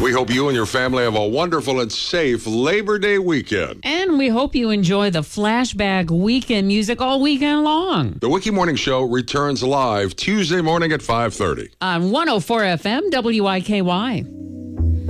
We hope you and your family have a wonderful and safe Labor Day weekend. And we hope you enjoy the Flashback Weekend music all weekend long. The Wiki Morning Show returns live Tuesday morning at 5:30. On 104 FM WIKY.